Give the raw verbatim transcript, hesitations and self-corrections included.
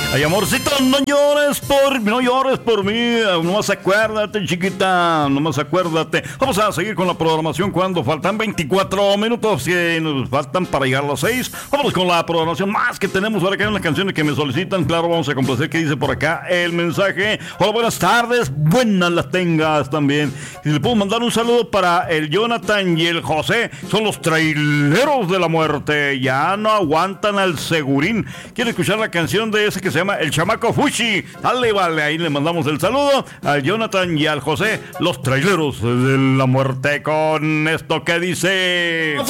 Ay, amorcito, no llores por mí, no llores por mí. Nomás acuérdate, chiquita, nomás acuérdate. Vamos a seguir con la programación cuando faltan veinticuatro minutos que nos faltan para llegar a las seis. Vamos con la programación más que tenemos. Ahora que hay unas canciones que me solicitan. Claro, vamos a complacer que dice por acá el mensaje. Hola, buenas tardes, buenas las tengas también. Y le puedo mandar un saludo para el Jonathan y el José. Son los traileros de la muerte. Ya no aguantan al segurín. Quiero escuchar la canción de ese que se llama El Chamaco Fushi. Dale, vale, ahí le mandamos el saludo al Jonathan y al José, los traileros de la muerte, con esto que dice...